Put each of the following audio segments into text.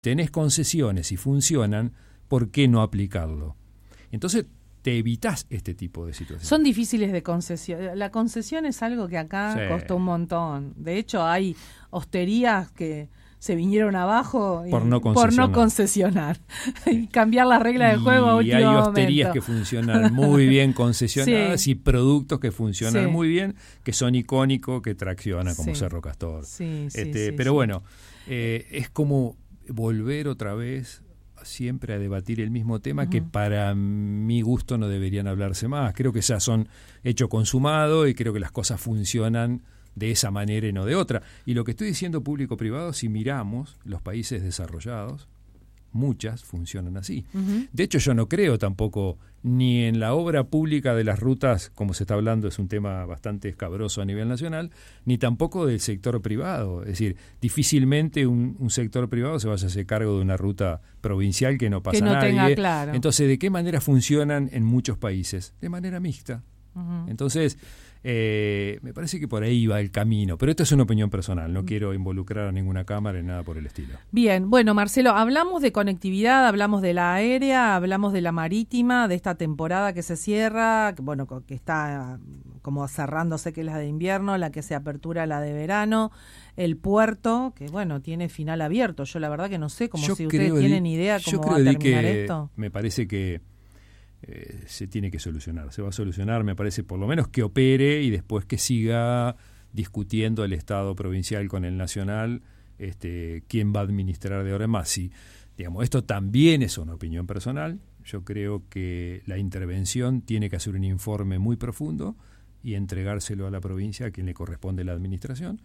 tenés concesiones y funcionan, ¿por qué no aplicarlo? Entonces te evitás este tipo de situaciones. Son difíciles de concesión. La concesión es algo que acá costó un montón. De hecho, hay hosterías que se vinieron abajo por no concesionar. Y cambiar las reglas del juego a último momento. Y hay hosterías que funcionan muy bien concesionadas y productos que funcionan muy bien, que son icónicos, que traccionan, como Cerro Castor. Pero bueno, es como volver otra vez siempre a debatir el mismo tema, que para mi gusto no deberían hablarse más. Creo que ya son hecho consumado y creo que las cosas funcionan de esa manera y no de otra. Y lo que estoy diciendo público-privado, si miramos los países desarrollados, muchas funcionan así. De hecho, yo no creo tampoco ni en la obra pública de las rutas, como se está hablando, es un tema bastante escabroso a nivel nacional, ni tampoco del sector privado. Es decir, difícilmente un sector privado se vaya a hacer cargo de una ruta provincial que no pasa que no nadie. Tenga claro. Entonces, ¿de qué manera funcionan en muchos países? De manera mixta. Entonces, me parece que por ahí va el camino, pero esto es una opinión personal, no quiero involucrar a ninguna cámara ni nada por el estilo. Bien, bueno, Marcelo, hablamos de conectividad, hablamos de la aérea, hablamos de la marítima, de esta temporada que se cierra, que está como cerrándose, que es la de invierno, la que se apertura la de verano, el puerto, que tiene final abierto. Yo la verdad que no sé, si ustedes tienen idea cómo va a terminar esto. Me parece que se tiene que solucionar, se va a solucionar, me parece, por lo menos que opere y después que siga discutiendo el Estado provincial con el nacional, quién va a administrar de ahora en más. Si, digamos, esto también es una opinión personal, yo creo que la intervención tiene que hacer un informe muy profundo y entregárselo a la provincia, a quien le corresponde la administración,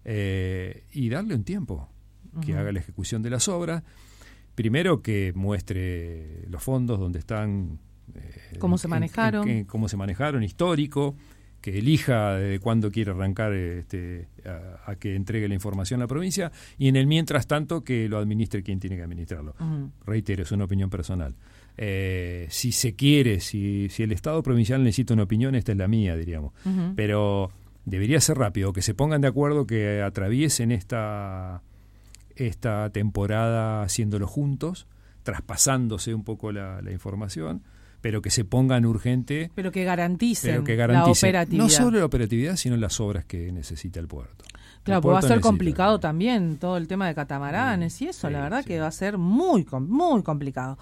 y darle un tiempo, que haga la ejecución de las obras, primero que muestre los fondos, donde están, cómo se manejaron, cómo se manejaron, histórico, que elija desde cuándo quiere arrancar a que entregue la información a la provincia, y en el mientras tanto que lo administre quien tiene que administrarlo. Reitero, es una opinión personal. Si se quiere, si el Estado provincial necesita una opinión, esta es la mía, diríamos. Pero debería ser rápido, que se pongan de acuerdo, que atraviesen esta temporada haciéndolo juntos, traspasándose un poco la información, pero que se pongan urgente. Pero que garanticen la operatividad. No solo la operatividad, sino las obras que necesita el puerto. Claro, porque va a ser complicado también todo el tema de catamaranes y eso, la verdad que va a ser muy complicado.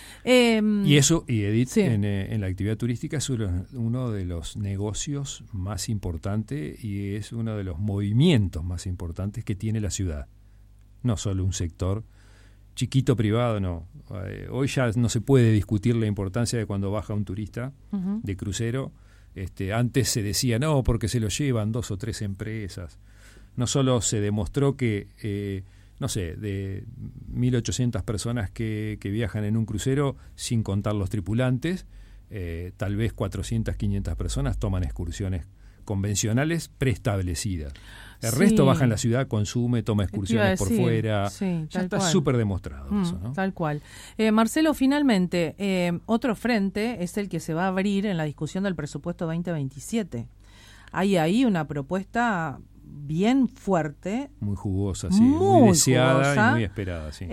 Y eso, y Edith, en la actividad turística es uno de los negocios más importantes y es uno de los movimientos más importantes que tiene la ciudad. No solo un sector chiquito privado, no. Hoy ya no se puede discutir la importancia de cuando baja un turista de crucero. Antes se decía, no, porque se lo llevan 2 o 3 empresas. No solo se demostró que, de 1.800 personas que viajan en un crucero, sin contar los tripulantes, tal vez 400, 500 personas toman excursiones convencionales preestablecidas. El resto baja en la ciudad, consume, toma excursiones por fuera. Ya está súper demostrado eso, ¿no? Tal cual. Marcelo, finalmente, otro frente es el que se va a abrir en la discusión del presupuesto 2027. Hay ahí una propuesta bien fuerte. Muy jugosa, muy deseada jugosa, y muy esperada, sí.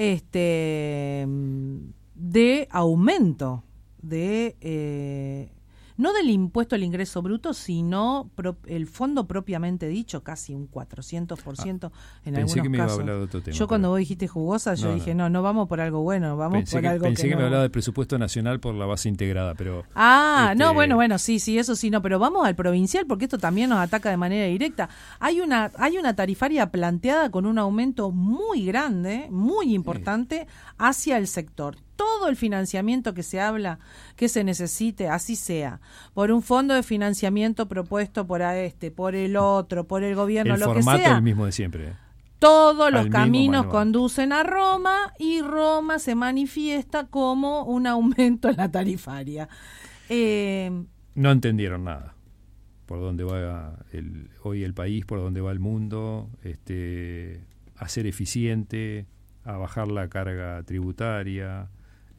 De aumento de... no del impuesto al ingreso bruto, sino el fondo propiamente dicho, casi un 400% en algunos casos. Pensé que me iba a hablar de otro tema. Yo cuando vos dijiste jugosa, yo dije, no vamos por algo bueno, vamos por algo que Pensé que me hablaba del presupuesto nacional por la base integrada, pero... no, bueno, sí, eso sí, no, pero vamos al provincial, porque esto también nos ataca de manera directa. Hay una tarifaria planteada con un aumento muy grande, muy importante, hacia el sector. Todo el financiamiento que se habla, que se necesite, así sea, por un fondo de financiamiento propuesto por por el otro, por el gobierno, lo que sea. El formato el mismo de siempre. Todos los caminos conducen a Roma y Roma se manifiesta como un aumento en la tarifaria. No entendieron nada. Por dónde va hoy el país, por dónde va el mundo, a ser eficiente, a bajar la carga tributaria.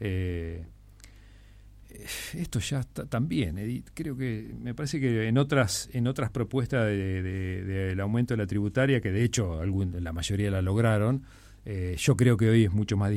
Esto ya está también, Edith. Creo que me parece que en otras propuestas del aumento de la tributaria, que de hecho la mayoría la lograron, Yo creo que hoy es mucho más